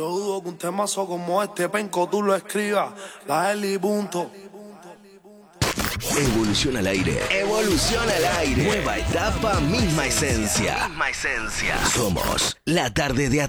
Yo dudo que un temazo como este penco tú lo escribas. La L y punto. Evolución al aire. Evolución al aire. Nueva etapa, misma esencia. Somos La Tarde de Atrás.